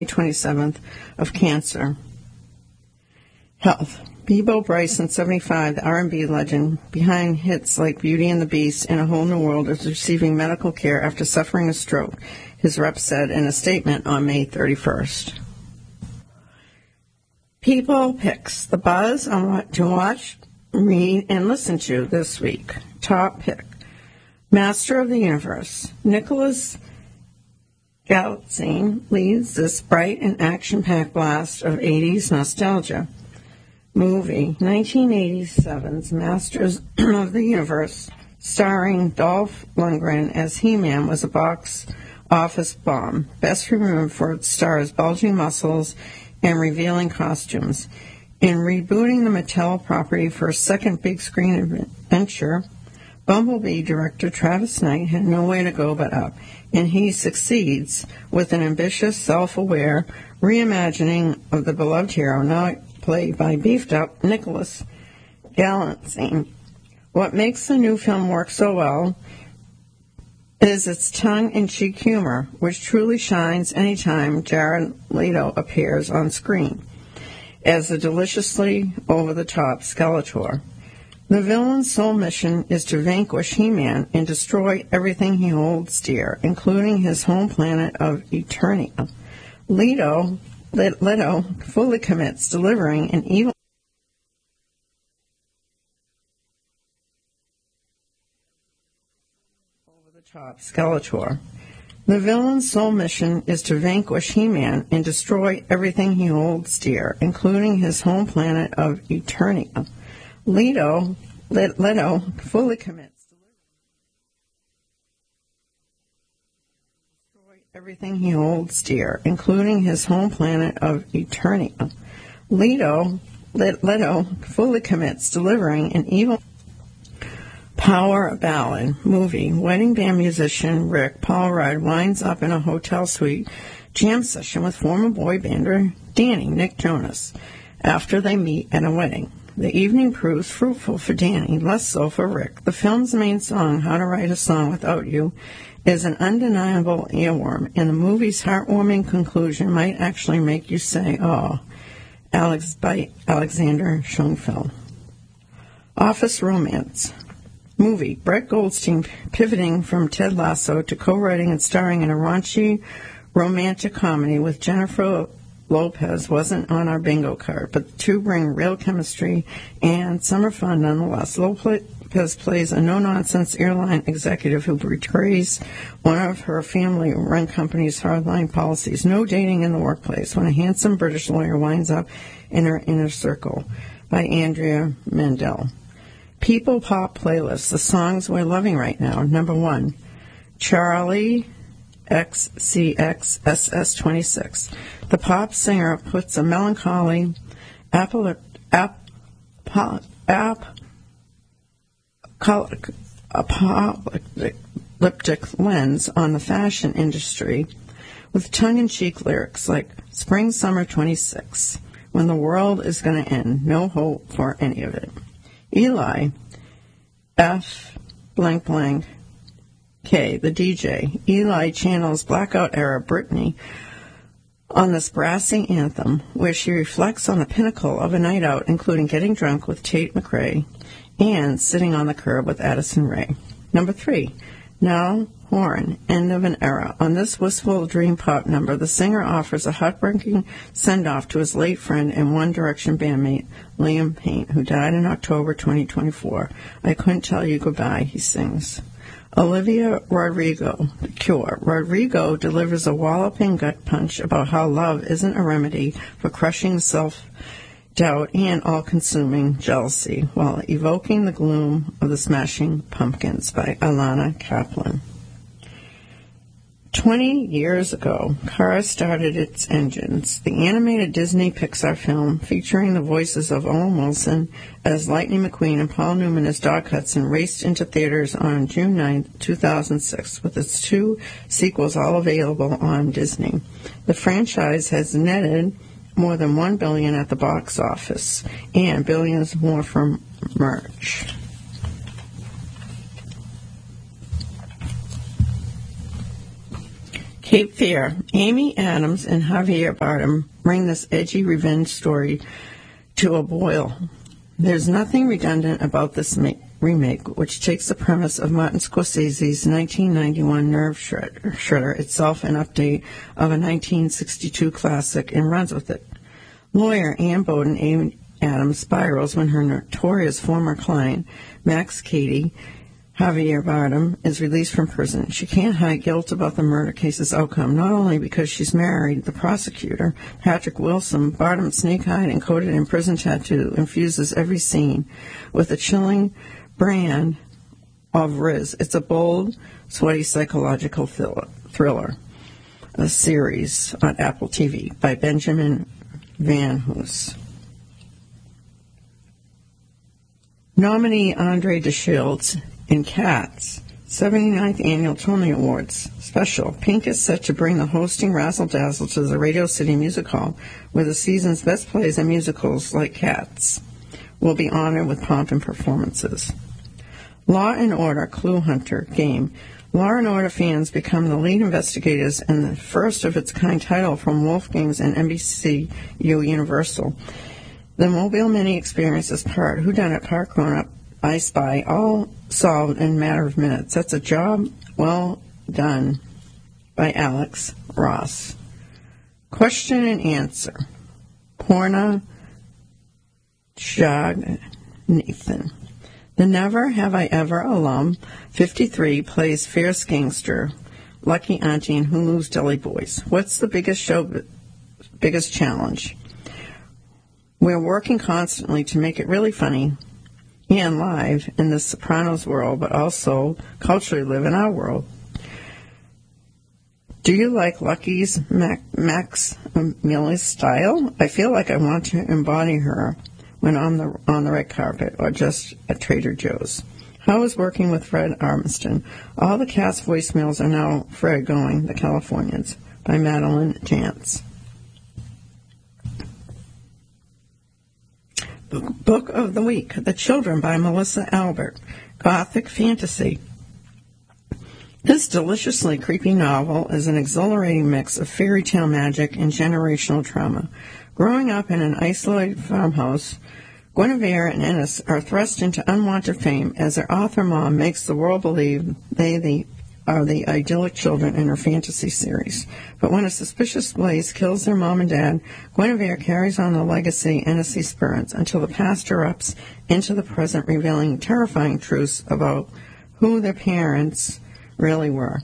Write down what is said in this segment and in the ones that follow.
27th of cancer. Health. Bebo Bryson, 75, the R&B legend behind hits like Beauty and the Beast and A Whole New World, is receiving medical care after suffering a stroke, his rep said in a statement on May 31st. People Picks, the buzz on what to watch, read, and listen to this week. Top pick. Master of the Universe. Nicholas Galitzine leads this bright and action-packed blast of 80s nostalgia. Movie, 1987's Masters of the Universe, starring Dolph Lundgren as He-Man, was a box office bomb, best remembered for its star's bulging muscles and revealing costumes. In rebooting the Mattel property for a second big-screen adventure, Bumblebee director Travis Knight had nowhere to go but up, and he succeeds with an ambitious, self-aware reimagining of the beloved hero, now played by beefed-up Nicholas Galitzine. What makes the new film work so well is its tongue-in-cheek humor, which truly shines anytime Jared Leto appears on screen as the deliciously over-the-top Skeletor. The villain's sole mission is to vanquish He-Man and destroy everything he holds dear, including his home planet of Eternia. Leto fully commits, delivering an evil over-the-top Skeletor. The villain's sole mission is to vanquish He-Man and destroy everything he holds dear, including his home planet of Eternia. Leto fully commits, destroy everything he holds dear, including his home planet of Eternia. Leto fully commits, delivering an evil power ballad. Movie. Wedding band musician Rick Paul Rudd winds up in a hotel suite jam session with former boy bander Danny Nick Jonas after they meet at a wedding. The evening proves fruitful for Danny, less so for Rick. The film's main song, How to Write a Song Without You, is an undeniable earworm, and the movie's heartwarming conclusion might actually make you say, "Oh," by Alexander Schoenfeld. Office Romance. Movie. Brett Goldstein pivoting from Ted Lasso to co-writing and starring in a raunchy romantic comedy with Jennifer Lopez wasn't on our bingo card, but the two bring real chemistry and summer fun nonetheless. Lopez plays a no-nonsense airline executive who betrays one of her family-run company's hardline policies, no dating in the workplace, when a handsome British lawyer winds up in her inner circle, by Andrea Mandel. People Pop Playlist, the songs we're loving right now. Number 1, Charlie XCXSS26. The pop singer puts a melancholy apocalyptic lens on the fashion industry with tongue-in-cheek lyrics like Spring Summer 26, when the world is going to end, no hope for any of it. Eli F. blank blank K, the DJ. Eli channels blackout-era Britney on this brassy anthem, where she reflects on the pinnacle of a night out, including getting drunk with Tate McRae and sitting on the curb with Addison Rae. Number 3, Niall Horan, End of an Era. On this wistful dream pop number, the singer offers a heartbreaking send-off to his late friend and One Direction bandmate, Liam Payne, who died in October 2024. I couldn't tell you goodbye, he sings. Olivia Rodrigo, The Cure. Rodrigo delivers a walloping gut punch about how love isn't a remedy for crushing self-doubt and all-consuming jealousy, while evoking the gloom of the Smashing Pumpkins by Alana Kaplan. 20 years ago, Cars started its engines. The animated Disney Pixar film featuring the voices of Owen Wilson as Lightning McQueen and Paul Newman as Doc Hudson raced into theaters on June 9, 2006, with its 2 sequels all available on Disney. The franchise has netted more than $1 billion at the box office and billions more from merch. Cape Fear. Amy Adams and Javier Bardem bring this edgy revenge story to a boil. There's nothing redundant about this remake, which takes the premise of Martin Scorsese's 1991 Nerve Shredder, itself an update of a 1962 classic, and runs with it. Lawyer Ann Bowden, Amy Adams, spirals when her notorious former client, Max Cady, Javier Bardem, is released from prison. She can't hide guilt about the murder case's outcome, not only because she's married the prosecutor, Patrick Wilson. Bardem's snake-hide encoded in prison tattoo infuses every scene with a chilling brand of Riz. It's a bold, sweaty psychological thriller, a series on Apple TV by Benjamin Van Hoos. Nominee Andre DeShields in Cats, 79th Annual Tony Awards special. Pink is set to bring the hosting razzle-dazzle to the Radio City Music Hall, where the season's best plays and musicals, like Cats, will be honored with pomp and performances. Law and Order Clue Hunter game. Law and Order fans become the lead investigators in the first-of-its-kind title from Wolf Games and NBCU Universal. The Mobile Mini experience is part whodunit, part grown-up, I Spy, all solved in a matter of minutes. That's a job well done by Alex Ross. Question and answer. Porna Jaganathan. The Never Have I Ever alum, 53, plays fierce gangster Lucky Auntie in Hulu's Deli Boys. What's the biggest challenge? We're working constantly to make it really funny and live in the Sopranos world, but also culturally live in our world. Do you like Lucky's Max Miller's style? I feel like I want to embody her when on the red carpet or just at Trader Joe's. How is working with Fred Armisen? All the cast voicemails are now Fred going, The Californians, by Madeline Jantz. Book of the Week, The Children by Melissa Albert, Gothic Fantasy. This deliciously creepy novel is an exhilarating mix of fairy tale magic and generational trauma. Growing up in an isolated farmhouse, Guinevere and Ennis are thrust into unwanted fame as their author mom makes the world believe they are the idyllic children in her fantasy series. But when a suspicious blaze kills their mom and dad, Guinevere carries on the legacy Ennis spurns until the past erupts into the present, revealing terrifying truths about who their parents really were.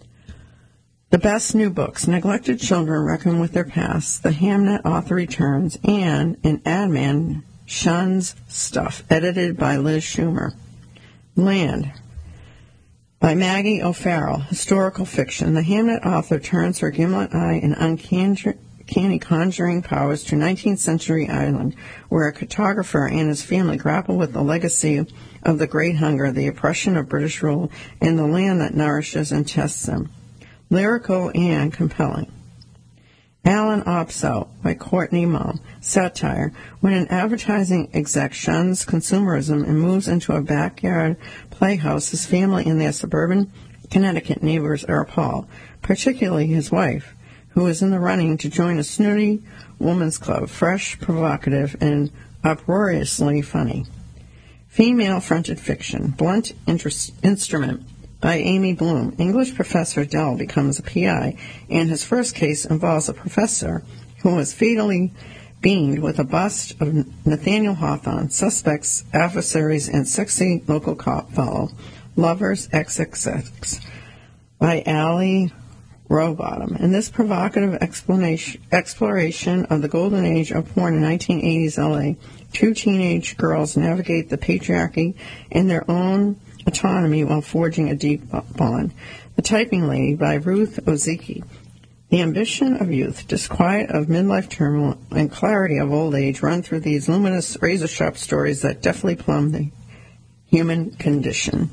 The best new books: Neglected Children Reckon with Their Past, The Hamnet Author Returns, and An Ad Man Shuns Stuff, edited by Liz Schumer. Land by Maggie O'Farrell, historical fiction. The Hamnet author turns her gimlet eye and uncanny conjuring powers to 19th century Ireland, where a cartographer and his family grapple with the legacy of the Great Hunger, the oppression of British rule, and the land that nourishes and tests them. Lyrical and compelling. Alan Opts Out by Courtney Mull. Satire. When an advertising exec shuns consumerism and moves into a backyard playhouse, his family and their suburban Connecticut neighbors are appalled, particularly his wife, who is in the running to join a snooty woman's club, fresh, provocative, and uproariously funny. Female-fronted fiction. Blunt Instrument by Amy Bloom. English professor Dell becomes a PI, and his first case involves a professor who was fatally beamed with a bust of Nathaniel Hawthorne. Suspects, adversaries, and sexy local cop follow. Lovers XXX by Allie Rowbottom. In this provocative exploration of the golden age of porn in 1980s LA, two teenage girls navigate the patriarchy in their own autonomy while forging a deep bond. The Typing Lady by Ruth Ozeki. The ambition of youth, disquiet of midlife turmoil, and clarity of old age run through these luminous, razor-sharp stories that deftly plumb the human condition.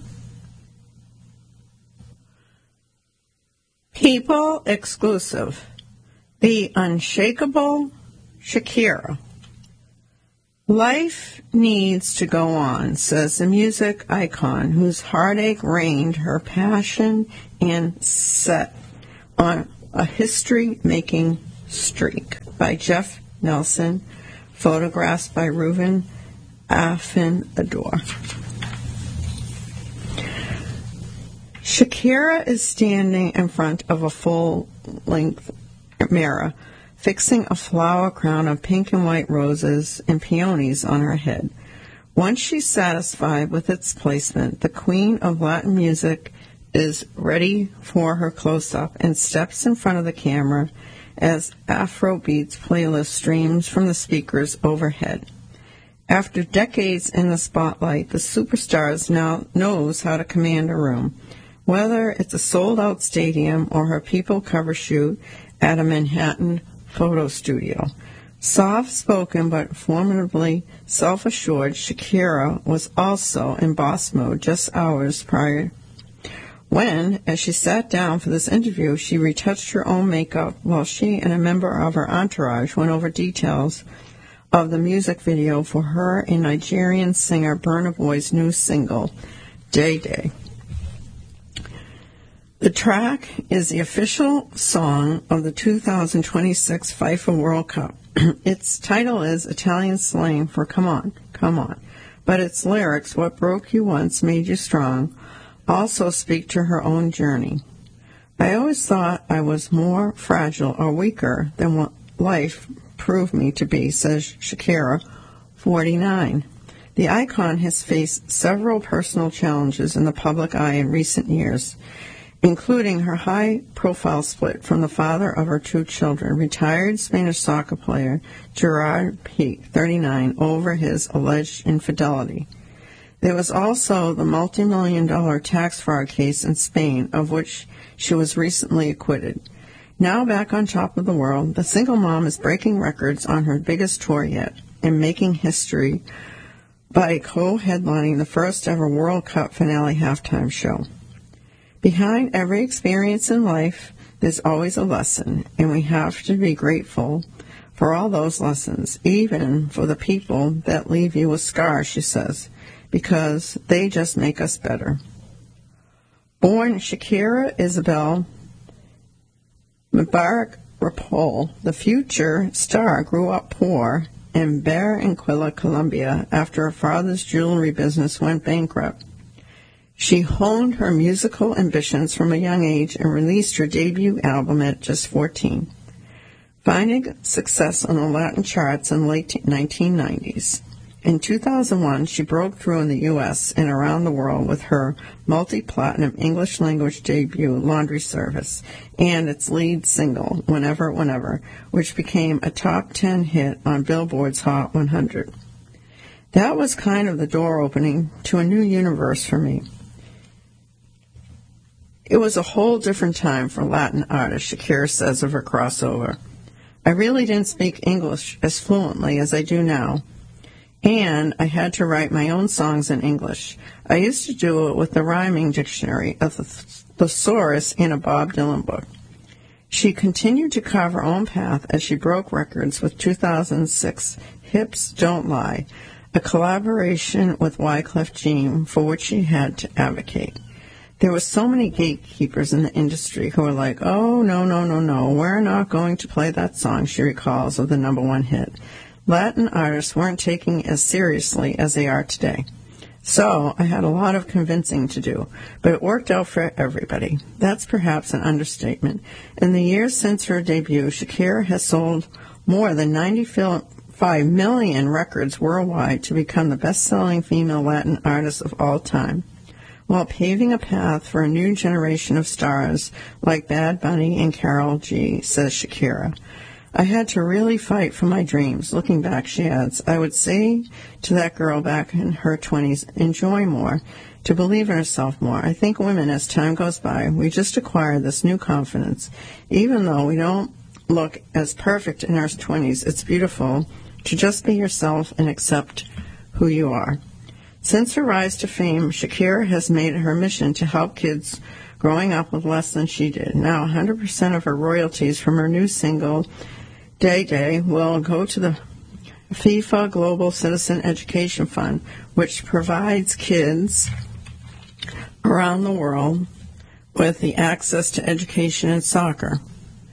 People exclusive. The Unshakable Shakira. Life needs to go on, says the music icon whose heartache reigned her passion and set on A History-Making Streak by Jeff Nelson, photographs by Reuven Afenador. Shakira is standing in front of a full-length mirror, fixing a flower crown of pink and white roses and peonies on her head. Once she's satisfied with its placement, the queen of Latin music is ready for her close-up and steps in front of the camera as Afrobeats playlist streams from the speakers overhead. After decades in the spotlight, the superstar now knows how to command a room, whether it's a sold-out stadium or her People cover shoot at a Manhattan photo studio. Soft-spoken but formidably self-assured, Shakira was also in boss mode just hours prior when, as she sat down for this interview, she retouched her own makeup while she and a member of her entourage went over details of the music video for her and Nigerian singer Burna Boy's new single, Day Day. The track is the official song of the 2026 FIFA World Cup. Its title is Italian slang for come on, come on. But its lyrics, what broke you once made you strong, also speak to her own journey. I always thought I was more fragile or weaker than what life proved me to be, says Shakira, 49. The icon has faced several personal challenges in the public eye in recent years, including her high-profile split from the father of her two children, retired Spanish soccer player Gerard Piqué, 39, over his alleged infidelity. There was also the multi-million-dollar tax fraud case in Spain, of which she was recently acquitted. Now back on top of the world, the single mom is breaking records on her biggest tour yet and making history by co-headlining the first-ever World Cup finale halftime show. Behind every experience in life, there's always a lesson, and we have to be grateful for all those lessons, even for the people that leave you with scars, she says, because they just make us better. Born Shakira Isabel Mubarak Rapol, the future star grew up poor in Barranquilla, Colombia, after her father's jewelry business went bankrupt. She honed her musical ambitions from a young age and released her debut album at just 14, finding success on the Latin charts in the late 1990s. In 2001, she broke through in the U.S. and around the world with her multi-platinum English-language debut, Laundry Service, and its lead single, Whenever, Whenever, which became a top 10 hit on Billboard's Hot 100. That was kind of the door opening to a new universe for me. It was a whole different time for Latin artists, Shakira says of her crossover. I really didn't speak English as fluently as I do now, and I had to write my own songs in English. I used to do it with the rhyming dictionary, a thesaurus, in a Bob Dylan book. She continued to carve her own path as she broke records with 2006 Hips Don't Lie, a collaboration with Wyclef Jean for which she had to advocate. There were so many gatekeepers in the industry who were like, oh, no, we're not going to play that song, she recalls, of the number one hit. Latin artists weren't taken as seriously as they are today. So I had a lot of convincing to do, but it worked out for everybody. That's perhaps an understatement. In the years since her debut, Shakira has sold more than 95 million records worldwide to become the best-selling female Latin artist of all time, while paving a path for a new generation of stars like Bad Bunny and Karol G, says Shakira. I had to really fight for my dreams. Looking back, she adds, I would say to that girl back in her 20s, enjoy more, to believe in herself more. I think women, as time goes by, we just acquire this new confidence. Even though we don't look as perfect in our 20s, it's beautiful to just be yourself and accept who you are. Since her rise to fame, Shakira has made it her mission to help kids growing up with less than she did. Now 100% of her royalties from her new single, Day Day, will go to the FIFA Global Citizen Education Fund, which provides kids around the world with the access to education and soccer.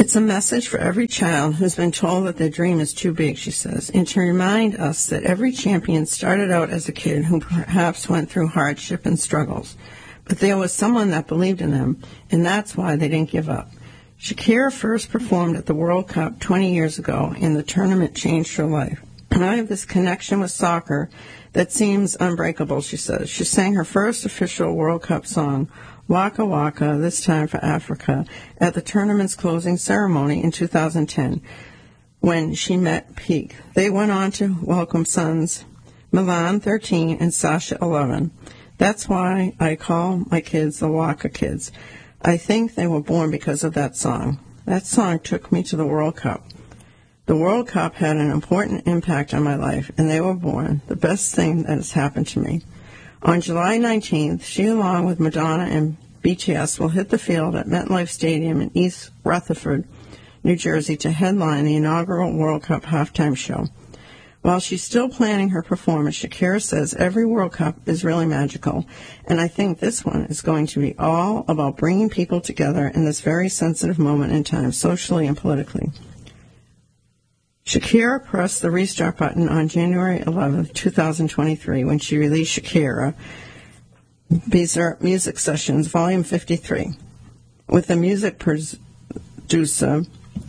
It's a message for every child who's been told that their dream is too big, she says, and to remind us that every champion started out as a kid who perhaps went through hardship and struggles. But there was someone that believed in them, and that's why they didn't give up. Shakira first performed at the World Cup 20 years ago, and the tournament changed her life. And I have this connection with soccer that seems unbreakable, she says. She sang her first official World Cup song, Waka Waka, This Time for Africa, at the tournament's closing ceremony in 2010 when she met Peak. They went on to welcome sons Milan, 13, and Sasha, 11. That's why I call my kids the Waka Kids. I think they were born because of that song. That song took me to the World Cup. The World Cup had an important impact on my life, and they were born, the best thing that has happened to me. On July 19th, she, along with Madonna and BTS, will hit the field at MetLife Stadium in East Rutherford, New Jersey, to headline the inaugural World Cup halftime show. While she's still planning her performance, Shakira says every World Cup is really magical, and I think this one is going to be all about bringing people together in this very sensitive moment in time, socially and politically. Shakira pressed the restart button on January 11, 2023, when she released Shakira Bizarre Music Sessions, Volume 53, with the music producer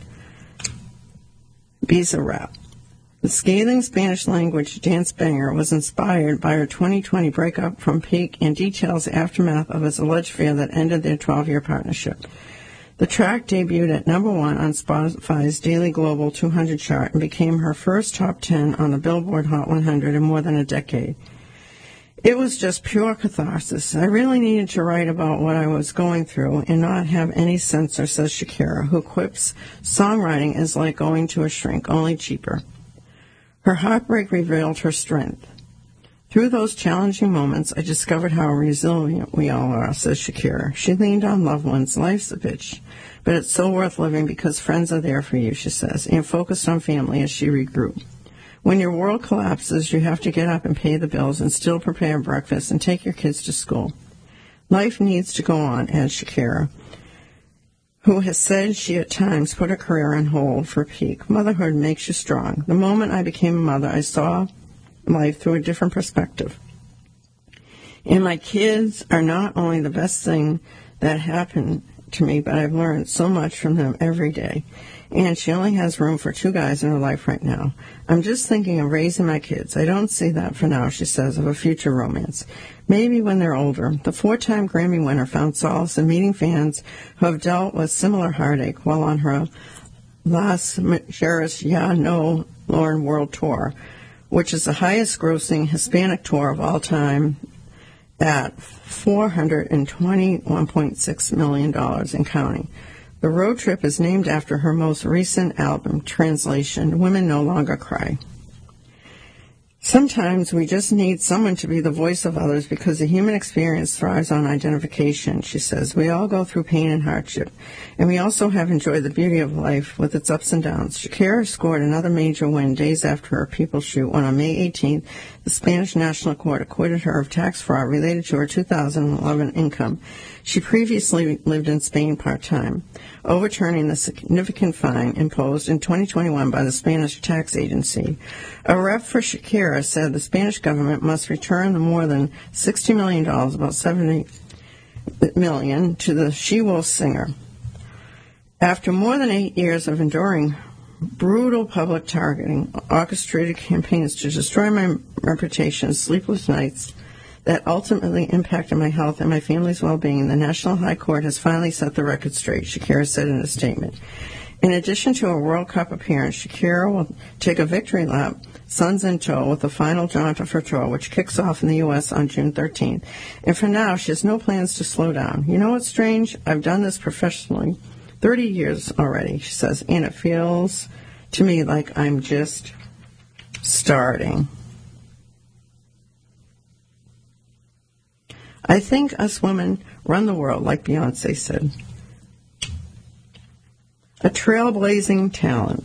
Bizarrap. The scathing Spanish-language dance banger was inspired by her 2020 breakup from Peak and details the aftermath of his alleged affair that ended their 12-year partnership. The track debuted at number 1 on Spotify's Daily Global 200 chart and became her first top 10 on the Billboard Hot 100 in more than a decade. It was just pure catharsis. I really needed to write about what I was going through and not have any censor, says Shakira, who quips songwriting is like going to a shrink, only cheaper. Her heartbreak revealed her strength. Through those challenging moments, I discovered how resilient we all are, says Shakira. She leaned on loved ones. Life's a bitch, but it's so worth living because friends are there for you, she says, and focused on family as she regrouped. When your world collapses, you have to get up and pay the bills and still prepare breakfast and take your kids to school. Life needs to go on, adds Shakira, who has said she at times put her career on hold for Peak. Motherhood makes you strong. The moment I became a mother, I saw life through a different perspective. And my kids are not only the best thing that happened to me, but I've learned so much from them every day. And she only has room for 2 guys in her life right now. I'm just thinking of raising my kids. I don't see that for now, she says, of a future romance. Maybe when they're older. The 4-time Grammy winner found solace in meeting fans who have dealt with similar heartache while on her Las Mujeres Ya No Lauren World Tour, which is the highest-grossing Hispanic tour of all time at $421.6 million and counting. The road trip is named after her most recent album, Translation, Women No Longer Cry. Sometimes we just need someone to be the voice of others because the human experience thrives on identification, she says. We all go through pain and hardship, and we also have enjoyed the beauty of life with its ups and downs. Shakira scored another major win days after her People shoot when on May 18th, the Spanish National Court acquitted her of tax fraud related to her 2011 income. She previously lived in Spain part-time, overturning the significant fine imposed in 2021 by the Spanish tax agency. A rep for Shakira said the Spanish government must return the more than $60 million, about $70 million, to the She-Wolf singer. After more than 8 years of enduring brutal public targeting, orchestrated campaigns to destroy my reputation, sleepless nights that ultimately impacted my health and my family's well-being, the National High Court has finally set the record straight, Shakira said in a statement. In addition to a World Cup appearance, Shakira will take a victory lap, Sons in tow, with the final jaunt of her tour, which kicks off in the U.S. on June 13th. And for now, she has no plans to slow down. You know what's strange? I've done this professionally 30 years already, she says, and it feels to me like I'm just starting. I think us women run the world, like Beyonce said. A trailblazing talent.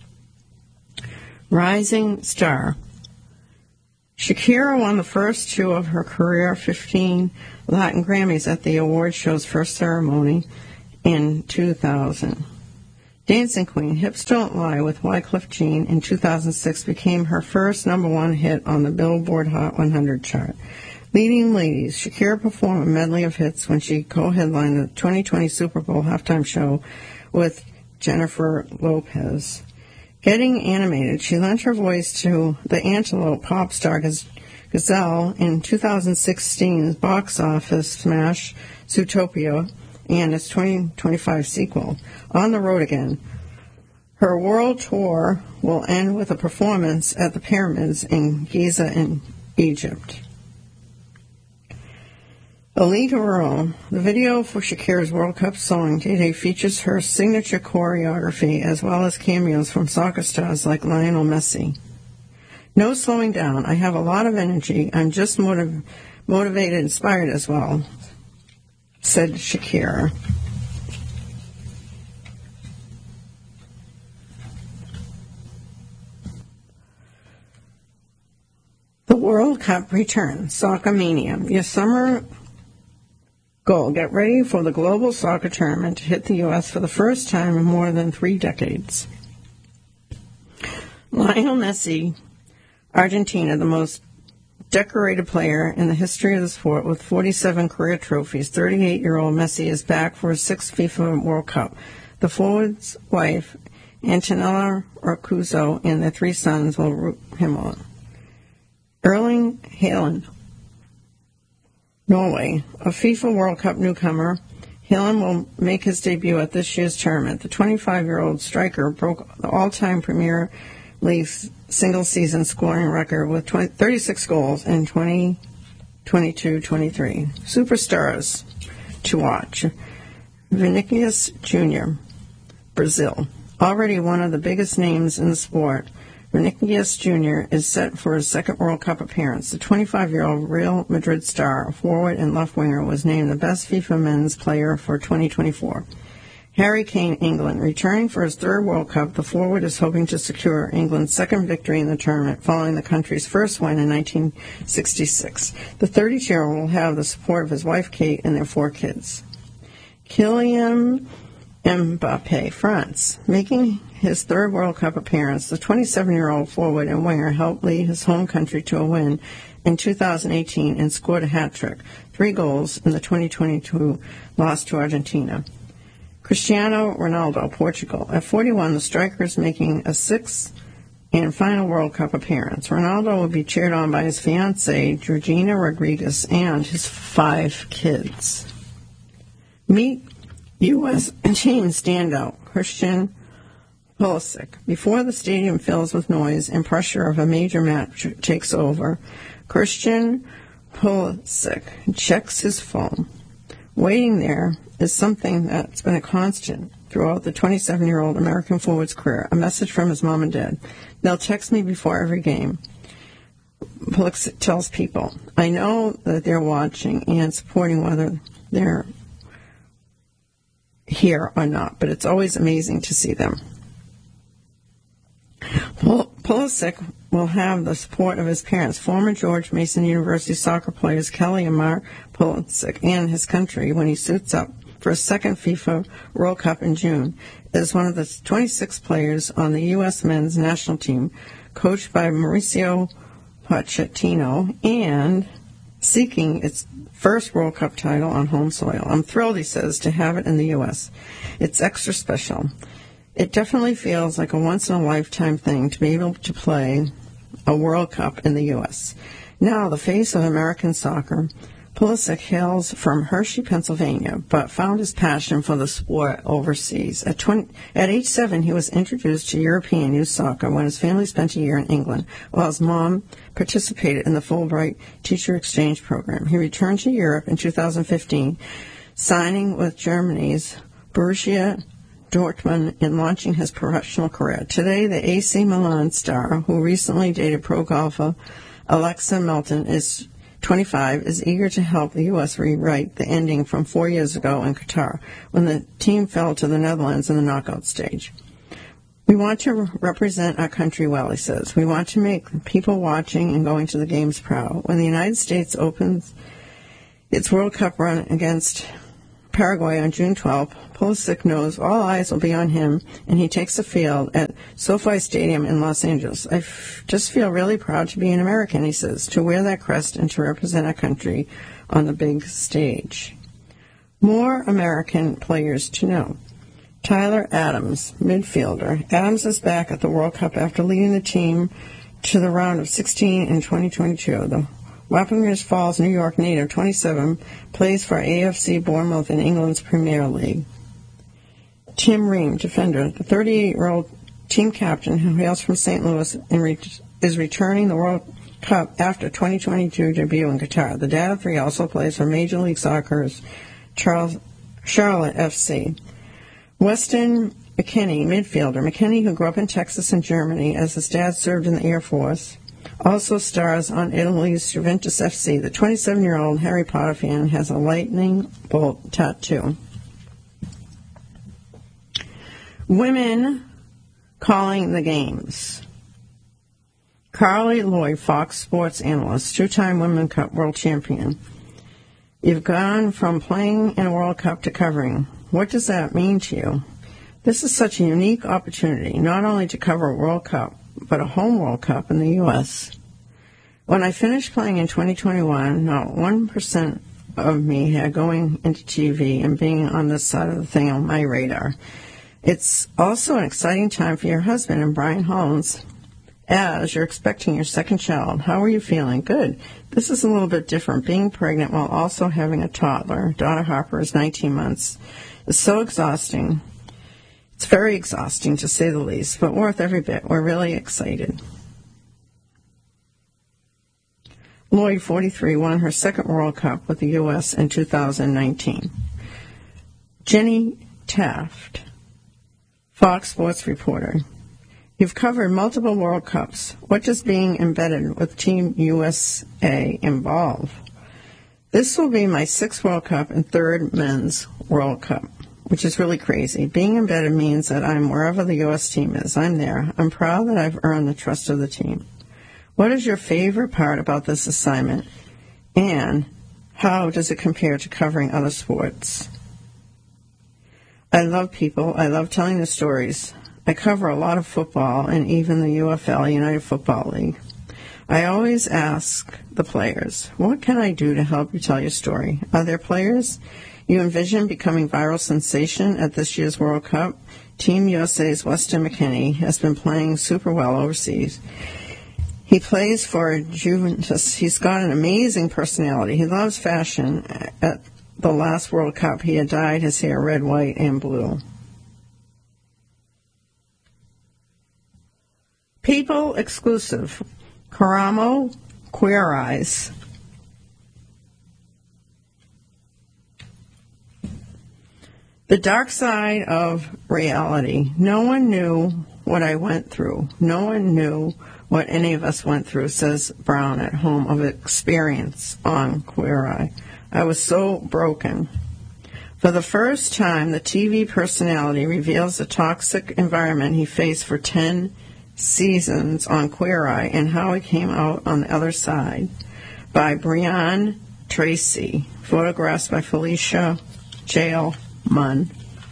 Rising star. Shakira won the first 2 of her career 15 Latin Grammys at the award show's first ceremony in 2000. Dancing Queen, Hips Don't Lie with Wyclef Jean in 2006 became her first #1 hit on the Billboard Hot 100 chart. Leading Ladies, Shakira performed a medley of hits when she co-headlined the 2020 Super Bowl halftime show with Jennifer Lopez. Getting Animated, she lent her voice to the Antelope pop star Gazelle in 2016's box office smash Zootopia and its 2025 sequel, On the Road Again. Her world tour will end with a performance at the pyramids in Giza in Egypt. Alita Earle, the video for Shakira's World Cup song Day features her signature choreography as well as cameos from soccer stars like Lionel Messi. No slowing down. I have a lot of energy. I'm just motivated, inspired as well, said Shakira. The World Cup returns. Soccer Mania. Your summer goal. Get ready for the global soccer tournament to hit the U.S. for the first time in more than 3 decades. Lionel Messi, Argentina, the most decorated player in the history of the sport with 47 career trophies. 38-year-old Messi is back for his 6th FIFA World Cup. The forward's wife, Antonella Roccuzzo, and their 3 sons will root him on. Erling Haaland, Norway, a FIFA World Cup newcomer. Haaland will make his debut at this year's tournament. The 25-year-old striker broke the all-time Premier League single-season scoring record with 36 goals in 2022-23. Superstars to watch. Vinicius Jr., Brazil. Already one of the biggest names in the sport, Vinicius Jr. is set for his 2nd World Cup appearance. The 25-year-old Real Madrid star, forward and left winger, was named the best FIFA men's player for 2024. Harry Kane, England. Returning for his 3rd World Cup, the forward is hoping to secure England's 2nd victory in the tournament following the country's first win in 1966. The 32-year-old will have the support of his wife Kate and their 4 kids. Kylian Mbappe, France. Making his 3rd World Cup appearance, the 27-year-old forward and winger helped lead his home country to a win in 2018 and scored a hat-trick, 3 goals in the 2022 loss to Argentina. Cristiano Ronaldo, Portugal. At 41, the striker is making a 6th and final World Cup appearance. Ronaldo will be cheered on by his fiancée, Georgina Rodriguez, and his 5 kids. Meet U.S. team standout, Christian Pulisic. Before the stadium fills with noise and pressure of a major match takes over, Christian Pulisic checks his phone. Waiting there is something that's been a constant throughout the 27-year-old American forward's career, a message from his mom and dad. They'll text me before every game. Pulisic tells people, I know that they're watching and supporting whether they're here or not, but it's always amazing to see them. Pulisic will have the support of his parents, former George Mason University soccer players Kelly and Mark Pulisic, and his country when he suits up for his 2nd FIFA World Cup in June. As one of the 26 players on the U.S. men's national team, coached by Mauricio Pochettino, and seeking its 1st World Cup title on home soil. I'm thrilled, he says, to have it in the U.S. It's extra special. It definitely feels like a once-in-a-lifetime thing to be able to play a World Cup in the U.S. Now, the face of American soccer, Pulisic hails from Hershey, Pennsylvania, but found his passion for the sport overseas. At age 7, he was introduced to European youth soccer when his family spent a year in England, while his mom participated in the Fulbright teacher exchange program. He returned to Europe in 2015, signing with Germany's Borussia Dortmund and launching his professional career. Today, the AC Milan star, who recently dated pro golfer Alexa Melton, is 25, is eager to help the U.S. rewrite the ending from 4 years ago in Qatar, when the team fell to the Netherlands in the knockout stage. We want to represent our country well, he says. We want to make people watching and going to the games proud. When the United States opens its World Cup run against Paraguay on June 12th, Pulisic knows all eyes will be on him, and he takes the field at SoFi Stadium in Los Angeles. I just feel really proud to be an American, he says, to wear that crest and to represent our country on the big stage. More American players to know. Tyler Adams, midfielder. Adams is back at the World Cup after leading the team to the round of 16 in 2022. The Wappingers Falls, New York native, 27, plays for AFC Bournemouth in England's Premier League. Tim Ream, defender, the 38-year-old team captain who hails from St. Louis and is returning the World Cup after 2022 debut in Qatar. The dad of three also plays for Major League Soccer's Charlotte FC. Weston McKennie, midfielder. McKennie, who grew up in Texas and Germany as his dad served in the Air Force, also stars on Italy's Juventus FC. The 27-year-old Harry Potter fan has a lightning bolt tattoo. Women calling the games. Carly Lloyd, Fox Sports analyst, two-time Women's Cup world champion. You've gone from playing in a World Cup to covering. What does that mean to you? This is such a unique opportunity, not only to cover a World Cup, but a home World Cup in the U.S. When I finished playing in 2021, not 1% of me had going into TV and being on this side of the thing on my radar. It's also an exciting time for your husband and Brian Hollins as you're expecting your second child. How are you feeling? Good. This is a little bit different. Being pregnant while also having a toddler, daughter Harper is 19 months, is so exhausting. It's very exhausting, to say the least, but worth every bit. We're really excited. Lloyd, 43, won her second World Cup with the U.S. in 2019. Jenny Taft, Fox Sports reporter. You've covered multiple World Cups. What does being embedded with Team USA involve? This will be my sixth World Cup and third Men's World Cup, which is really crazy. Being embedded means that I'm wherever the U.S. team is. I'm there. I'm proud that I've earned the trust of the team. What is your favorite part about this assignment, and how does it compare to covering other sports? I love people. I love telling the stories. I cover a lot of football and even the UFL, United Football League. I always ask the players, what can I do to help you tell your story? Are there players you envision becoming viral sensation at this year's World Cup? Team USA's Weston McKennie has been playing super well overseas. He plays for Juventus. He's got an amazing personality. He loves fashion. At the last World Cup, he had dyed his hair red, white, and blue. People exclusive. Karamo, Queer Eyes. The dark side of reality. No one knew what I went through. No one knew what any of us went through, says Brown at Home of Experience on Queer Eye. I was so broken. For the first time, the TV personality reveals the toxic environment he faced for 10 seasons on Queer Eye and how he came out on the other side. By Brian Tracy. Photographs by Felicia Jail Munn.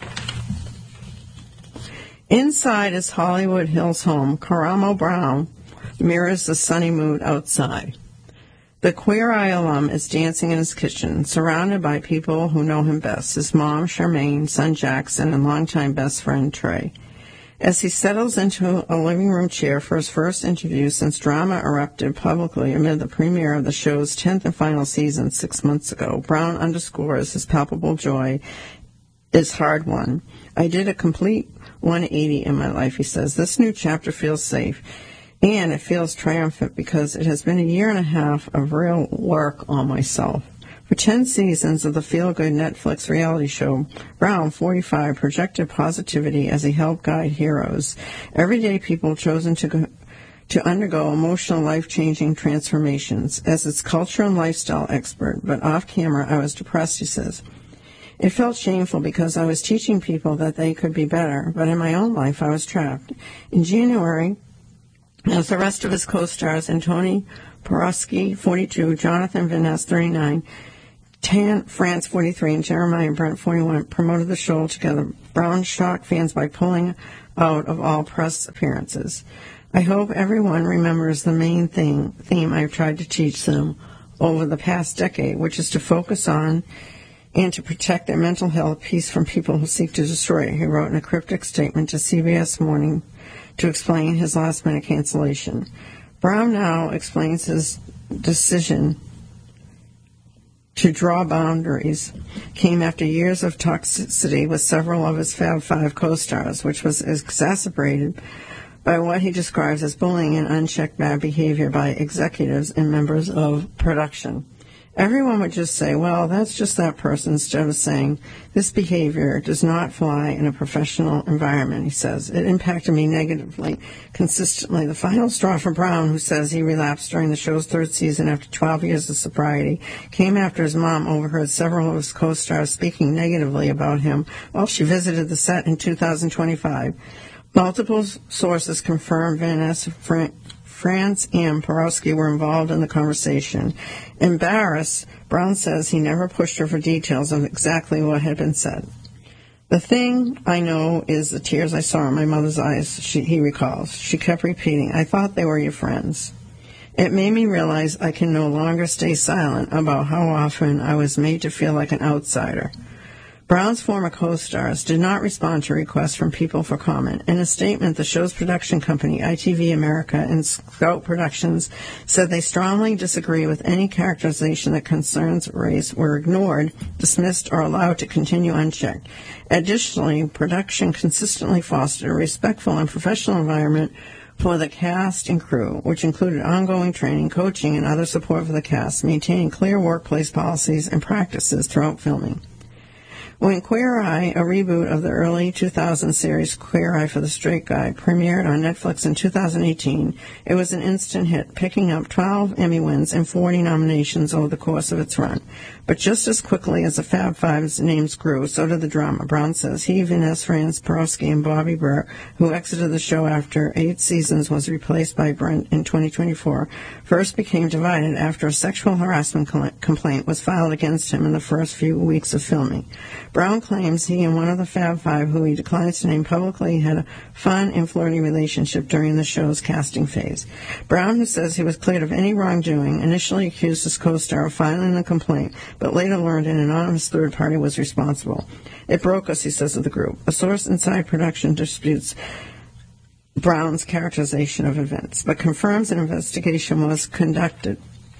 Inside his Hollywood Hills home, Karamo Brown mirrors the sunny mood outside. The Queer Eye alum is dancing in his kitchen, surrounded by people who know him best, his mom, Charmaine, son Jackson, and longtime best friend Trey. As he settles into a living room chair for his first interview since drama erupted publicly amid the premiere of the show's 10th and final season 6 months ago, Brown underscores his palpable joy is hard-won. I did a complete 180 in my life, he says. This new chapter feels safe, and it feels triumphant because it has been a year and a half of real work on myself. For 10 seasons of the feel-good Netflix reality show, Brown, 45, projected positivity as he helped guide heroes, everyday people chosen to undergo emotional, life-changing transformations. As its culture and lifestyle expert, but off-camera, I was depressed, he says. It felt shameful because I was teaching people that they could be better, but in my own life I was trapped. In January, as the rest of his co-stars, Antoni Porowski, 42, Jonathan Van Ness, 39, France 43 and Jeremiah Brent 41 promoted the show together. Brown shocked fans by pulling out of all press appearances. I hope everyone remembers the main theme I've tried to teach them over the past decade, which is to focus on and to protect their mental health peace from people who seek to destroy it, he wrote in a cryptic statement to CBS Morning to explain his last-minute cancellation. Brown now explains his decision to draw boundaries came after years of toxicity with several of his Fab Five co-stars, which was exacerbated by what he describes as bullying and unchecked bad behavior by executives and members of production. Everyone would just say, well, that's just that person, instead of saying, this behavior does not fly in a professional environment, he says. It impacted me negatively, consistently. The final straw for Brown, who says he relapsed during the show's third season after 12 years of sobriety, came after his mom overheard several of his co-stars speaking negatively about him while she visited the set in 2025. Multiple sources confirmed Van Ness, France, and Porowski were involved in the conversation. Embarrassed, Brown says he never pushed her for details of exactly what had been said. The thing I know is the tears I saw in my mother's eyes, he recalls. She kept repeating, I thought they were your friends. It made me realize I can no longer stay silent about how often I was made to feel like an outsider. Brown's former co-stars did not respond to requests from people for comment. In a statement, the show's production company, ITV America and Scout Productions, said they strongly disagree with any characterization that concerns race were ignored, dismissed, or allowed to continue unchecked. Additionally, production consistently fostered a respectful and professional environment for the cast and crew, which included ongoing training, coaching, and other support for the cast, maintaining clear workplace policies and practices throughout filming. When Queer Eye, a reboot of the early 2000 series Queer Eye for the Straight Guy, premiered on Netflix in 2018, it was an instant hit, picking up 12 Emmy wins and 40 nominations over the course of its run. But just as quickly as the Fab Five's names grew, so did the drama. Brown says he, Van Ness, France, Porowski, and Bobby Burr, who exited the show after 8 seasons, was replaced by Brent in 2024, first became divided after a sexual harassment complaint was filed against him in the first few weeks of filming. Brown claims he and one of the Fab Five, who he declines to name publicly, had a fun and flirty relationship during the show's casting phase. Brown, who says he was cleared of any wrongdoing, initially accused his co-star of filing the complaint, but later learned an anonymous third party was responsible. It broke us, he says of the group. A source inside production disputes Brown's characterization of events, but confirms an investigation was conducted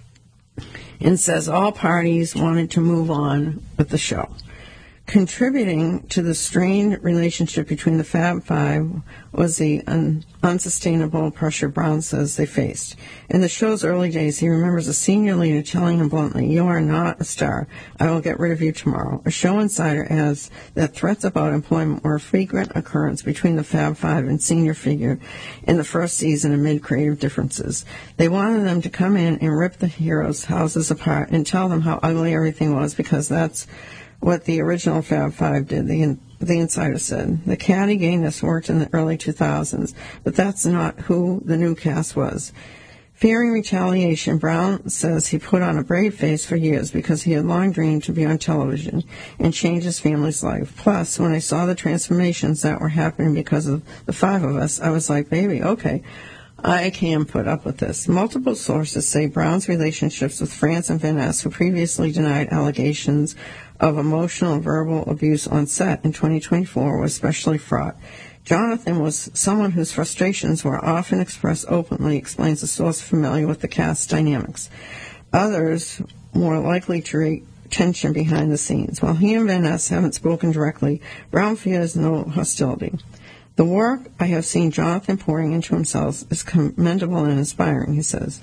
and says all parties wanted to move on with the show. Contributing to the strained relationship between the Fab Five was the unsustainable pressure Brown says they faced. In the show's early days, he remembers a senior leader telling him bluntly, "You are not a star. I will get rid of you tomorrow." A show insider adds that threats about employment were a frequent occurrence between the Fab Five and senior figure in the first season amid creative differences. They wanted them to come in and rip the heroes' houses apart and tell them how ugly everything was, because that's what the original Fab Five did, the insider said. The Caddy Gayness worked in the early 2000s, but that's not who the new cast was. Fearing retaliation, Brown says he put on a brave face for years because he had long dreamed to be on television and change his family's life. Plus, when I saw the transformations that were happening because of the five of us, I was like, baby, okay, I can put up with this. Multiple sources say Brown's relationships with France and Van Ness, who previously denied allegations of emotional and verbal abuse on set in 2024, were especially fraught. Jonathan was someone whose frustrations were often expressed openly, explains a source familiar with the cast dynamics. Others more likely to rate tension behind the scenes. While he and Van Ness haven't spoken directly, Brown fears no hostility. The work I have seen Jonathan pouring into himself is commendable and inspiring, he says.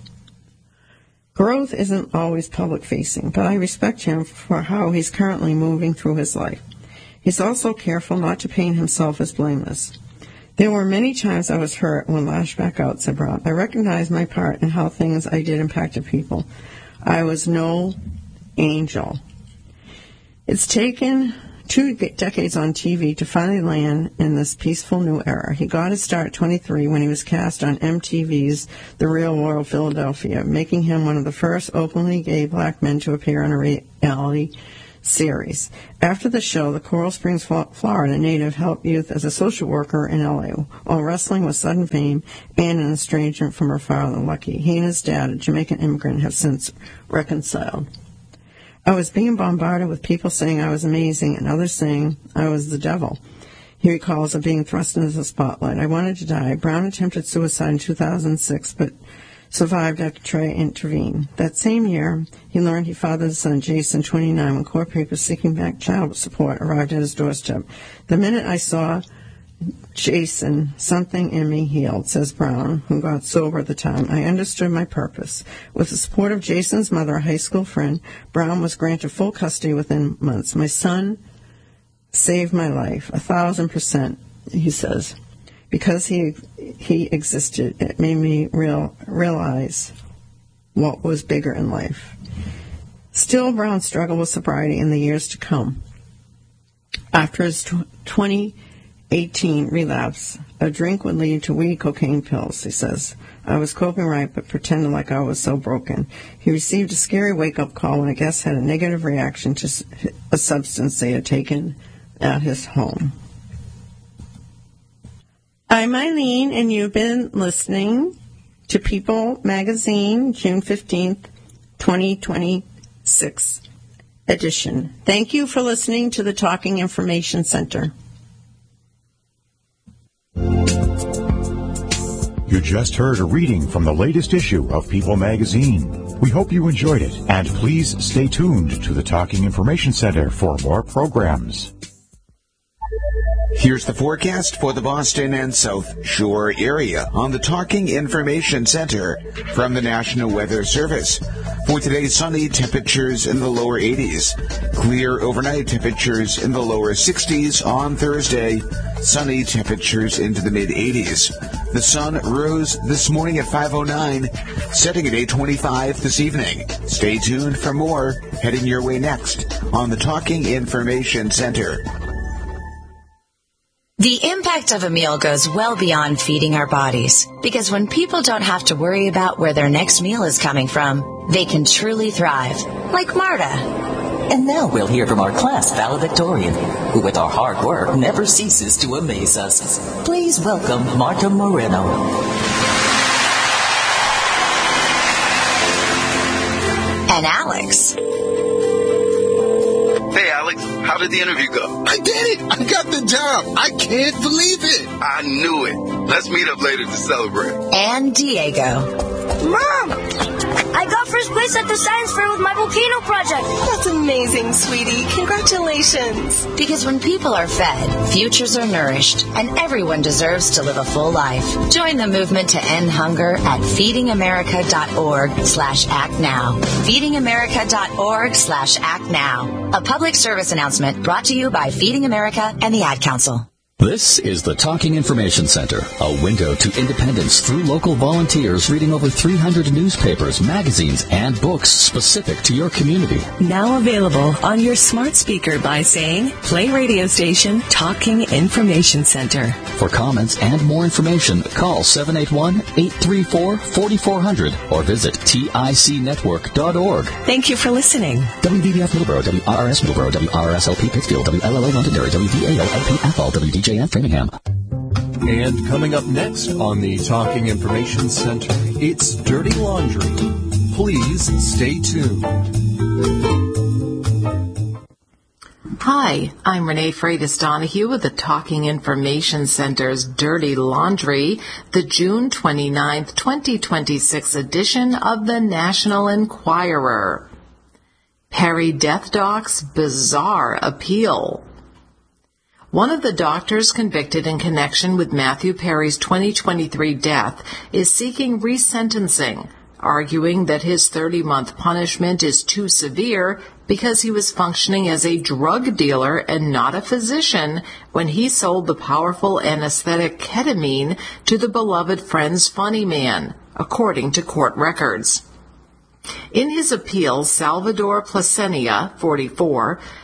Growth isn't always public-facing, but I respect him for how he's currently moving through his life. He's also careful not to paint himself as blameless. There were many times I was hurt and would lash back out, said Brown. I recognized my part in how things I did impacted people. I was no angel. It's taken 2 decades on TV to finally land in this peaceful new era. He got his start at 23 when he was cast on MTV's The Real World Philadelphia, making him one of the first openly gay black men to appear on a reality series. After the show, the Coral Springs, Florida native helped youth as a social worker in LA, while wrestling with sudden fame and an estrangement from her father, Lucky. He and his dad, a Jamaican immigrant, have since reconciled. I was being bombarded with people saying I was amazing and others saying I was the devil. He recalls of being thrust into the spotlight. I wanted to die. Brown attempted suicide in 2006, but survived after Trey intervened. That same year, he learned he fathered his son, Jason, 29, when court papers seeking back child support arrived at his doorstep. The minute I saw Jason, something in me healed, says Brown, who got sober at the time. I understood my purpose. With the support of Jason's mother, a high school friend, Brown was granted full custody within months. My son saved my life, 1,000%, he says. Because he existed, it made me realize what was bigger in life. Still, Brown struggled with sobriety in the years to come. After his 2018 relapse, a drink would lead to weed cocaine pills, he says. I was coping right, but pretended like I was so broken. He received a scary wake-up call when a guest had a negative reaction to a substance they had taken at his home. I'm Eileen, and you've been listening to People Magazine, June 15th, 2026 edition. Thank you for listening to the Talking Information Center. You just heard a reading from the latest issue of People Magazine. We hope you enjoyed it, and please stay tuned to the Talking Information Center for more programs. Here's the forecast for the Boston and South Shore area on the Talking Information Center from the National Weather Service. For today, sunny, temperatures in the lower 80s. Clear overnight, temperatures in the lower 60s. On Thursday, sunny, temperatures into the mid-80s. The sun rose this morning at 5:09, setting at 8:25 this evening. Stay tuned for more heading your way next on the Talking Information Center. The impact of a meal goes well beyond feeding our bodies, because when people don't have to worry about where their next meal is coming from, they can truly thrive, like Marta. And now we'll hear from our class valedictorian, who with our hard work never ceases to amaze us. Please welcome Marta Moreno. And Alex. Hey, Alex, how did the interview go? I did it! I got the job! I can't believe it! I knew it. Let's meet up later to celebrate. And Diego. Mom! I got first place at the science fair with my volcano project. That's amazing, sweetie. Congratulations. Because when people are fed, futures are nourished, and everyone deserves to live a full life. Join the movement to end hunger at feedingamerica.org/actnow. feedingamerica.org/actnow. A public service announcement brought to you by Feeding America and the Ad Council. This is the Talking Information Center, a window to independence through local volunteers reading over 300 newspapers, magazines, and books specific to your community. Now available on your smart speaker by saying, play radio station Talking Information Center. For comments and more information, call 781-834-4400 or visit ticnetwork.org. Thank you for listening. WVBF Middleborough, WRRS Middleborough, WRSLP Pittsfield, WLLO Londonderry, WVAO-LP Athol, WDJN Framingham. And coming up next on the Talking Information Center, it's Dirty Laundry. Please stay tuned. Hi, I'm Renee Freitas Donahue with the Talking Information Center's Dirty Laundry, the June 29th, 2026 edition of the National Enquirer. Perry Death Doc's bizarre appeal. One of the doctors convicted in connection with Matthew Perry's 2023 death is seeking resentencing, arguing that his 30-month punishment is too severe because he was functioning as a drug dealer and not a physician when he sold the powerful anesthetic ketamine to the beloved Friends Funny Man, according to court records. In his appeal, Salvador Placenia, 44,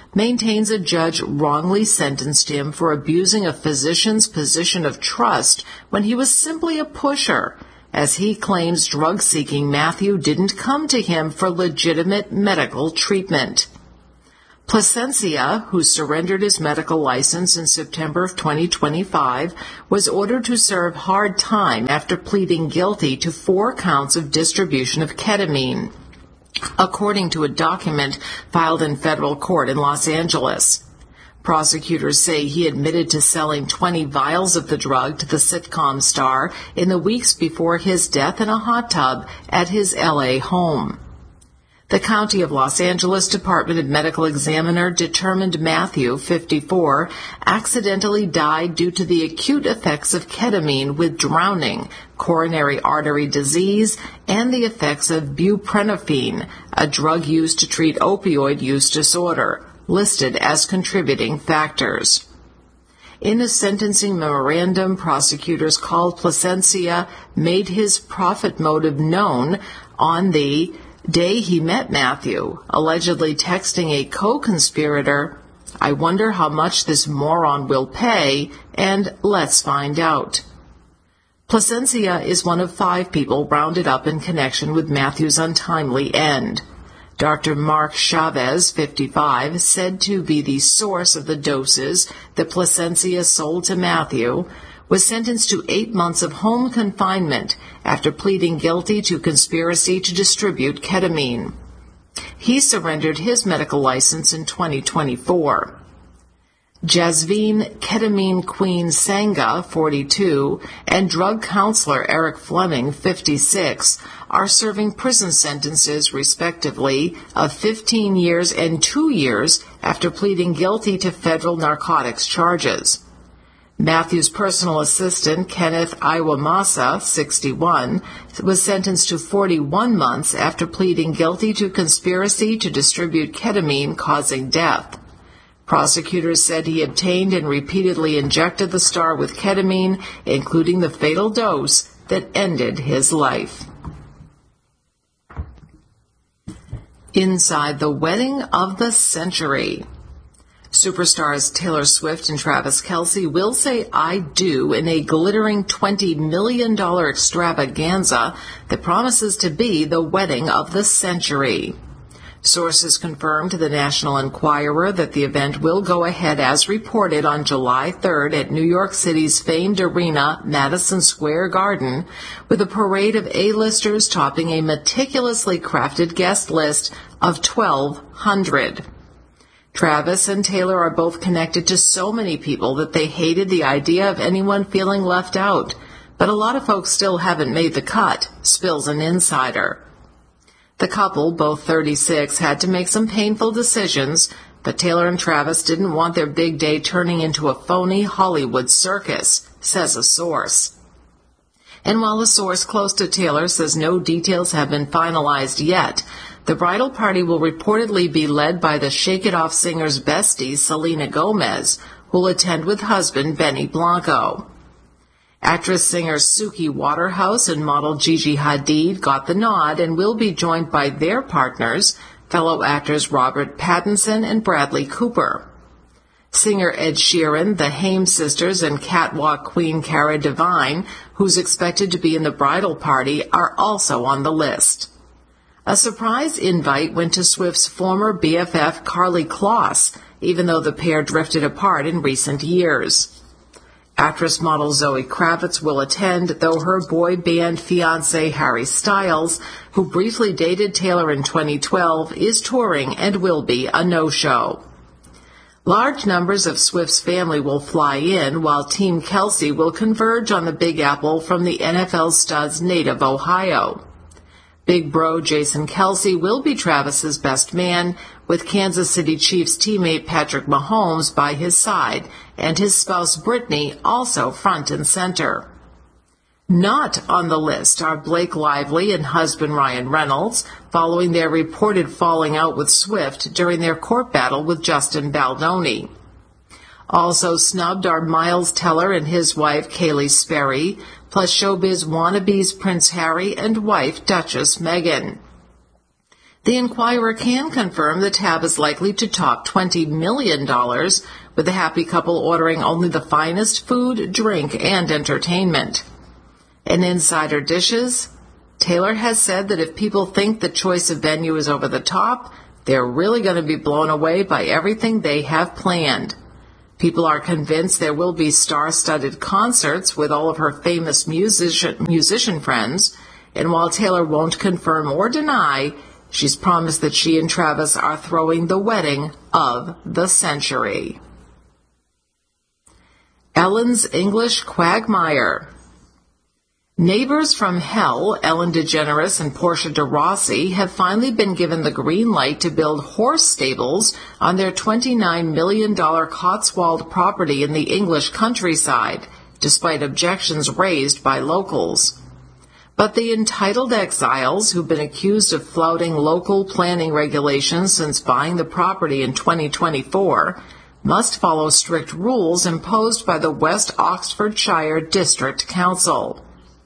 maintains a judge wrongly sentenced him for abusing a physician's position of trust when he was simply a pusher, as he claims drug-seeking Matthew didn't come to him for legitimate medical treatment. Plasencia, who surrendered his medical license in September of 2025, was ordered to serve hard time after pleading guilty to 4 counts of distribution of ketamine, according to a document filed in federal court in Los Angeles. Prosecutors say he admitted to selling 20 vials of the drug to the sitcom star in the weeks before his death in a hot tub at his L.A. home. The County of Los Angeles Department of Medical Examiner determined Matthew, 54, accidentally died due to the acute effects of ketamine with drowning, coronary artery disease, and the effects of buprenorphine, a drug used to treat opioid use disorder, listed as contributing factors. In a sentencing memorandum, prosecutors called Plasencia made his profit motive known on the day he met Matthew, allegedly texting a co-conspirator, "I wonder how much this moron will pay, and let's find out." Plasencia is one of 5 people rounded up in connection with Matthew's untimely end. Dr. Mark Chavez, 55, said to be the source of the doses that Plasencia sold to Matthew, was sentenced to 8 months of home confinement after pleading guilty to conspiracy to distribute ketamine. He surrendered his medical license in 2024. Jasveen Ketamine Queen Sangha, 42, and drug counselor Eric Fleming, 56, are serving prison sentences, respectively, of 15 years and 2 years after pleading guilty to federal narcotics charges. Matthew's personal assistant, Kenneth Iwamasa, 61, was sentenced to 41 months after pleading guilty to conspiracy to distribute ketamine causing death. Prosecutors said he obtained and repeatedly injected the star with ketamine, including the fatal dose that ended his life. Inside the wedding of the century. Superstars Taylor Swift and Travis Kelce will say "I do" in a glittering $20 million extravaganza that promises to be the wedding of the century. Sources confirmed to the National Enquirer that the event will go ahead as reported on July 3rd at New York City's famed arena, Madison Square Garden, with a parade of A-listers topping a meticulously crafted guest list of 1,200. Travis and Taylor are both connected to so many people that they hated the idea of anyone feeling left out. But a lot of folks still haven't made the cut, spills an insider. The couple, both 36, had to make some painful decisions, but Taylor and Travis didn't want their big day turning into a phony Hollywood circus, says a source. And while a source close to Taylor says no details have been finalized yet, the bridal party will reportedly be led by the Shake It Off singer's bestie, Selena Gomez, who will attend with husband Benny Blanco. Actress-singer Suki Waterhouse and model Gigi Hadid got the nod and will be joined by their partners, fellow actors Robert Pattinson and Bradley Cooper. Singer Ed Sheeran, the Haim sisters, and catwalk queen Cara Delevingne, who's expected to be in the bridal party, are also on the list. A surprise invite went to Swift's former BFF Karlie Kloss, even though the pair drifted apart in recent years. Actress model Zoe Kravitz will attend, though her boy band fiancé Harry Styles, who briefly dated Taylor in 2012, is touring and will be a no-show. Large numbers of Swift's family will fly in, while Team Kelce will converge on the Big Apple from the NFL stud's native Ohio. Big bro Jason Kelce will be Travis's best man, with Kansas City Chiefs teammate Patrick Mahomes by his side, and his spouse Brittany also front and center. Not on the list are Blake Lively and husband Ryan Reynolds, following their reported falling out with Swift during their court battle with Justin Baldoni. Also snubbed are Miles Teller and his wife Kaylee Sperry, plus showbiz wannabes Prince Harry and wife Duchess Meghan. The Enquirer can confirm the tab is likely to top $20 million, with the happy couple ordering only the finest food, drink, and entertainment. In Insider Dishes, Taylor has said that if people think the choice of venue is over the top, they're really going to be blown away by everything they have planned. People are convinced there will be star-studded concerts with all of her famous musician friends, and while Taylor won't confirm or deny, she's promised that she and Travis are throwing the wedding of the century. Ellen's English quagmire. Neighbors from hell, Ellen DeGeneres and Portia de Rossi, have finally been given the green light to build horse stables on their $29 million Cotswold property in the English countryside, despite objections raised by locals. But the entitled exiles, who've been accused of flouting local planning regulations since buying the property in 2024, must follow strict rules imposed by the West Oxfordshire District Council.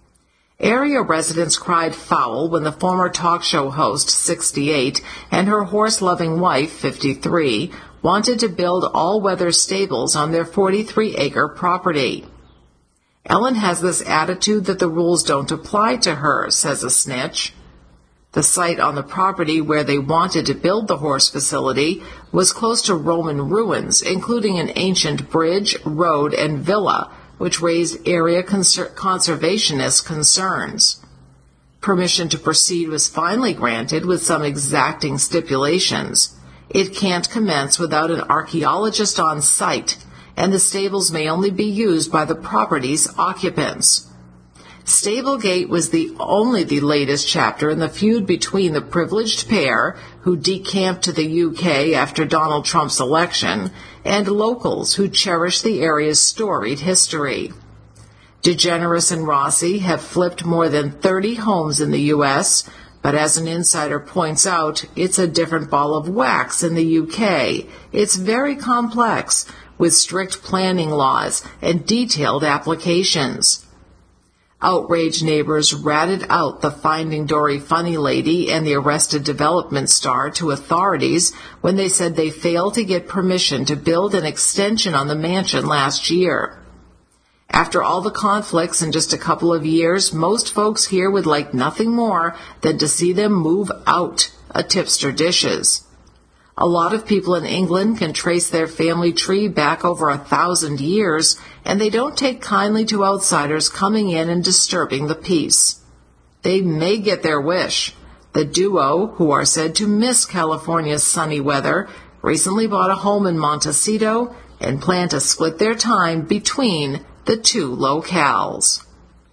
Area residents cried foul when the former talk show host, 68, and her horse-loving wife, 53, wanted to build all-weather stables on their 43-acre property. Ellen has this attitude that the rules don't apply to her, says a snitch. The site on the property where they wanted to build the horse facility was close to Roman ruins, including an ancient bridge, road, and villa, which raised area conservationist concerns. Permission to proceed was finally granted with some exacting stipulations. It can't commence without an archaeologist on site, and the stables may only be used by the property's occupants. Stablegate was only the latest chapter in the feud between the privileged pair, who decamped to the UK after Donald Trump's election, and locals who cherish the area's storied history. DeGeneres and Rossi have flipped more than 30 homes in the U.S., but as an insider points out, it's a different ball of wax in the UK. It's very complex, with strict planning laws and detailed applications. Outraged neighbors ratted out the Finding Dory funny lady and the Arrested Development star to authorities when they said they failed to get permission to build an extension on the mansion last year. After all the conflicts in just a couple of years, most folks here would like nothing more than to see them move out, a tipster dishes. A lot of people in England can trace their family tree back over 1,000 years, and they don't take kindly to outsiders coming in and disturbing the peace. They may get their wish. The duo, who are said to miss California's sunny weather, recently bought a home in Montecito and plan to split their time between the two locales.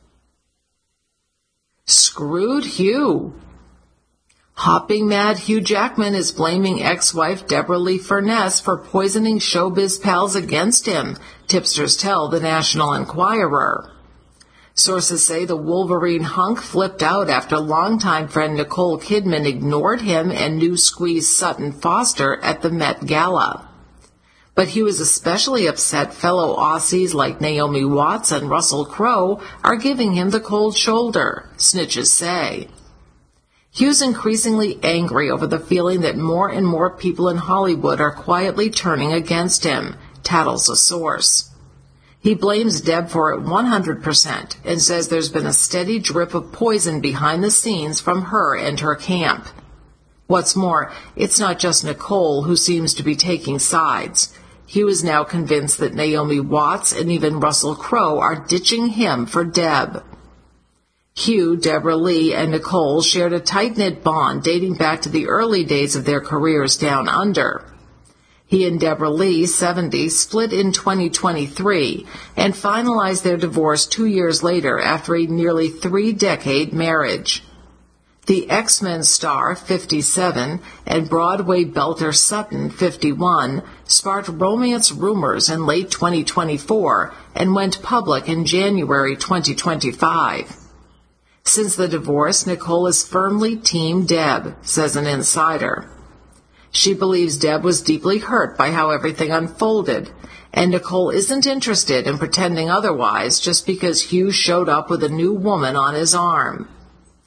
Screwed Hugh. Hopping mad Hugh Jackman is blaming ex-wife Deborah Lee Furness for poisoning showbiz pals against him, tipsters tell the National Enquirer. Sources say the Wolverine hunk flipped out after longtime friend Nicole Kidman ignored him and new squeeze Sutton Foster at the Met Gala. But Hugh is especially upset fellow Aussies like Naomi Watts and Russell Crowe are giving him the cold shoulder, snitches say. Hugh's increasingly angry over the feeling that more and more people in Hollywood are quietly turning against him, tattles a source. He blames Deb for it 100% and says there's been a steady drip of poison behind the scenes from her and her camp. What's more, it's not just Nicole who seems to be taking sides. Hugh is now convinced that Naomi Watts and even Russell Crowe are ditching him for Deb. Hugh, Deborah Lee, and Nicole shared a tight-knit bond dating back to the early days of their careers down under. He and Deborah Lee, 70, split in 2023 and finalized their divorce 2 years later after a nearly 3-decade marriage. The X-Men star, 57, and Broadway belter Sutton, 51, sparked romance rumors in late 2024 and went public in January 2025. Since the divorce, Nicole is firmly Team Deb, says an insider. She believes Deb was deeply hurt by how everything unfolded, and Nicole isn't interested in pretending otherwise just because Hugh showed up with a new woman on his arm.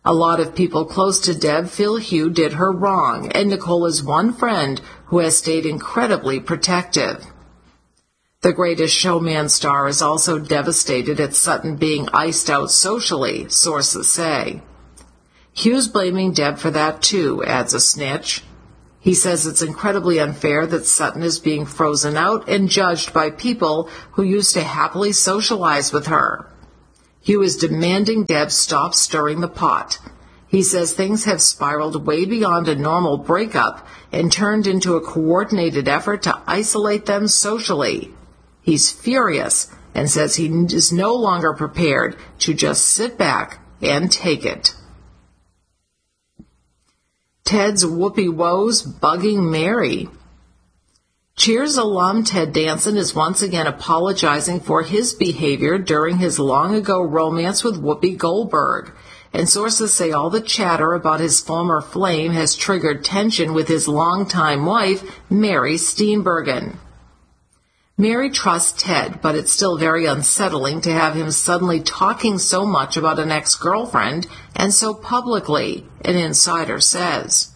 A lot of people close to Deb feel Hugh did her wrong, and Nicole is one friend who has stayed incredibly protective. The Greatest Showman star is also devastated at Sutton being iced out socially, sources say. Hugh's blaming Deb for that too, adds a snitch. He says it's incredibly unfair that Sutton is being frozen out and judged by people who used to happily socialize with her. Hugh is demanding Deb stop stirring the pot. He says things have spiraled way beyond a normal breakup and turned into a coordinated effort to isolate them socially. He's furious and says he is no longer prepared to just sit back and take it. Ted's whoopee woes bugging Mary. Cheers alum Ted Danson is once again apologizing for his behavior during his long-ago romance with Whoopi Goldberg, and sources say all the chatter about his former flame has triggered tension with his longtime wife, Mary Steenburgen. Mary trusts Ted, but it's still very unsettling to have him suddenly talking so much about an ex-girlfriend and so publicly, an insider says.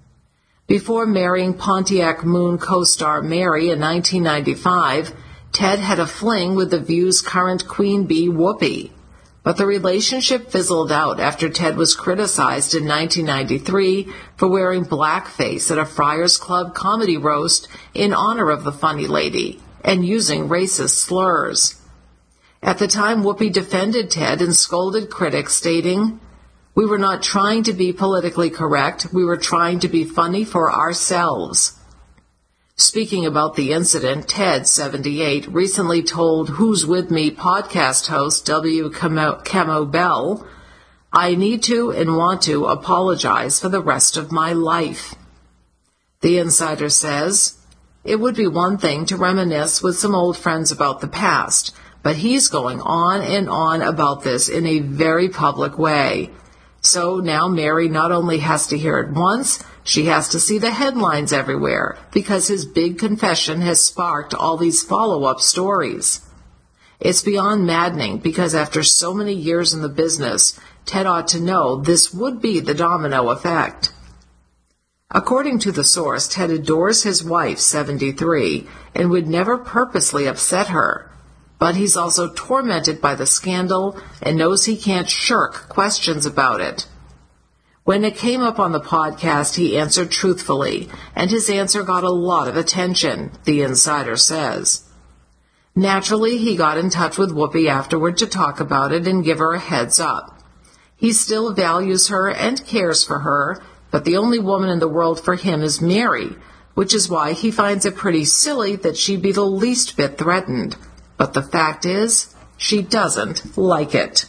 Before marrying Pontiac Moon co-star Mary in 1995, Ted had a fling with The View's current queen bee Whoopi. But the relationship fizzled out after Ted was criticized in 1993 for wearing blackface at a Friars Club comedy roast in honor of the funny lady and using racist slurs. At the time, Whoopi defended Ted and scolded critics, stating, "We were not trying to be politically correct. We were trying to be funny for ourselves." Speaking about the incident, Ted, 78, recently told Who's With Me podcast host W. Camo Bell, "I need to and want to apologize for the rest of my life." The insider says, "It would be one thing to reminisce with some old friends about the past, but he's going on and on about this in a very public way. So now Mary not only has to hear it once, she has to see the headlines everywhere, because his big confession has sparked all these follow-up stories. It's beyond maddening, because after so many years in the business, Ted ought to know this would be the domino effect." According to the source, Ted adores his wife, 73, and would never purposely upset her. But he's also tormented by the scandal and knows he can't shirk questions about it. When it came up on the podcast, he answered truthfully, and his answer got a lot of attention, the insider says. Naturally, he got in touch with Whoopi afterward to talk about it and give her a heads up. He still values her and cares for her, but the only woman in the world for him is Mary, which is why he finds it pretty silly that she be the least bit threatened. But the fact is, she doesn't like it.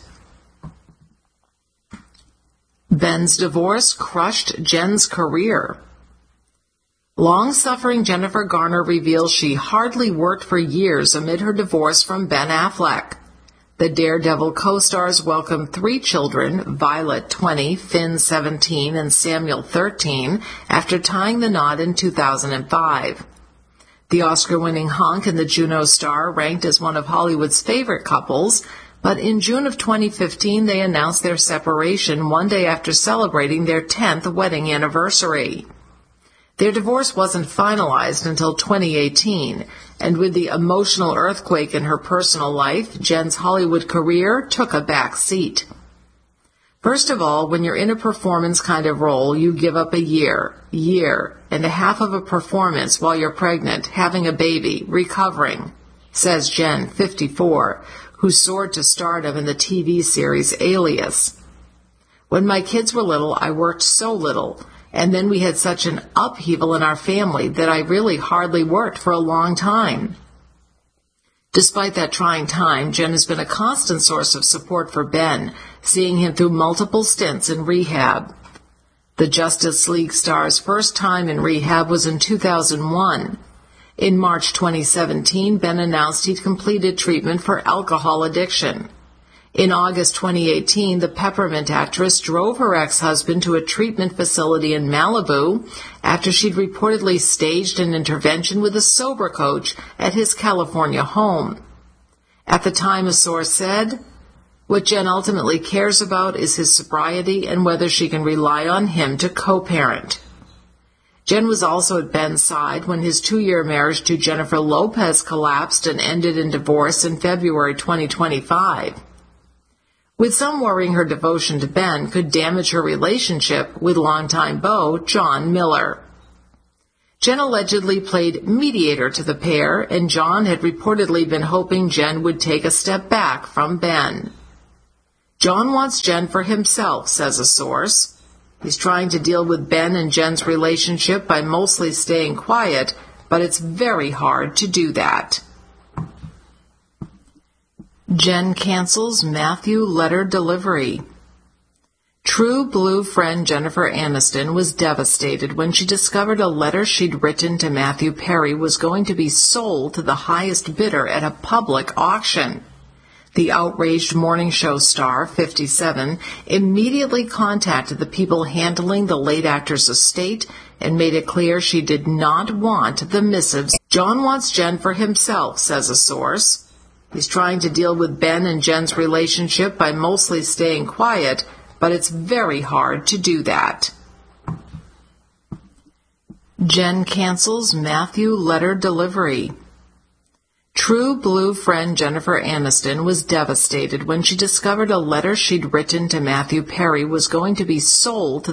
Ben's divorce crushed Jen's career. Long-suffering Jennifer Garner reveals she hardly worked for years amid her divorce from Ben Affleck. The Daredevil co-stars welcomed 3 children, Violet, 20, Finn, 17, and Samuel, 13, after tying the knot in 2005. The Oscar-winning hunk and the Juno star ranked as one of Hollywood's favorite couples, but in June of 2015 they announced their separation one day after celebrating their 10th wedding anniversary. Their divorce wasn't finalized until 2018, and with the emotional earthquake in her personal life, Jen's Hollywood career took a back seat. First of all, when you're in a performance kind of role, you give up a year and a half of a performance while you're pregnant, having a baby, recovering, says Jen, 54, who soared to stardom in the TV series Alias. When my kids were little, I worked so little, and then we had such an upheaval in our family that I really hardly worked for a long time. Despite that trying time, Jen has been a constant source of support for Ben, seeing him through multiple stints in rehab. The Justice League star's first time in rehab was in 2001. In March 2017, Ben announced he'd completed treatment for alcohol addiction. In August 2018, the Peppermint actress drove her ex-husband to a treatment facility in Malibu after she'd reportedly staged an intervention with a sober coach at his California home. At the time, a source said, What Jen ultimately cares about is his sobriety and whether she can rely on him to co-parent. Jen was also at Ben's side when his 2-year marriage to Jennifer Lopez collapsed and ended in divorce in February 2025. With some worrying her devotion to Ben could damage her relationship with longtime beau John Miller. Jen allegedly played mediator to the pair, and John had reportedly been hoping Jen would take a step back from Ben. John wants Jen for himself, says a source. He's trying to deal with Ben and Jen's relationship by mostly staying quiet, but it's very hard to do that. Jen cancels Matthew letter delivery. True Blue friend Jennifer Aniston was devastated when she discovered a letter she'd written to Matthew Perry was going to be sold to the highest bidder at a public auction. The outraged morning show star, 57, immediately contacted the people handling the late actor's estate and made it clear she did not want the missives. John wants Jen for himself, says a source. He's trying to deal with Ben and Jen's relationship by mostly staying quiet, but it's very hard to do that. Jen cancels Matthew letter delivery. True Blue friend Jennifer Aniston was devastated when she discovered a letter she'd written to Matthew Perry was going to be sold to